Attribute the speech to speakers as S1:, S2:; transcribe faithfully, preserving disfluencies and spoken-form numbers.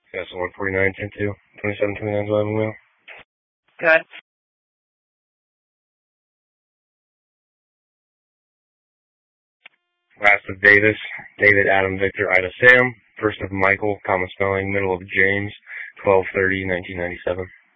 S1: That's one forty-nine, ten two, twenty-seven twenty-nine, eleven wheel.
S2: Good.
S1: Last of Davis, David, Adam, Victor, Ida, Sam. First of Michael, comma spelling, middle of James, twelve thirty, nineteen ninety-seven.